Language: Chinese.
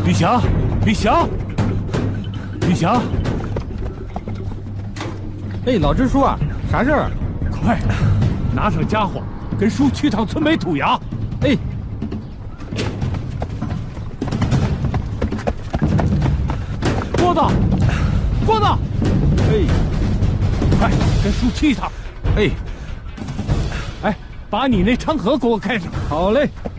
李翔，李翔，李翔！ 哎，老支书啊，啥事儿？ 快，拿上家伙，跟叔去趟村北土崖。 哎。 郭子，郭子， 哎， 快跟叔去一趟。 哎， 哎，把你那昌河给我开上。 好嘞。